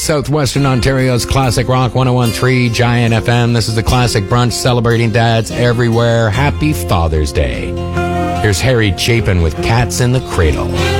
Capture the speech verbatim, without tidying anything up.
Southwestern Ontario's Classic Rock one oh one point three Giant F M. This is the Classic Brunch celebrating dads everywhere. Happy Father's Day. Here's Harry Chapin with Cats in the Cradle.